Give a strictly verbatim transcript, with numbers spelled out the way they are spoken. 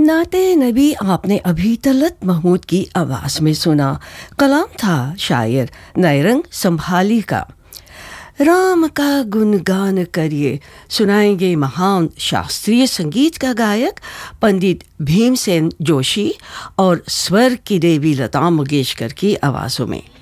नाते नबी आपने अभी तलत महमूद की आवाज़ में सुना। कलाम था शायर नैरंग संभाली का। राम का गुणगान करिए सुनाएंगे महान शास्त्रीय संगीत का गायक पंडित भीमसेन जोशी और स्वर की देवी लता मंगेशकर की आवाज़ों में।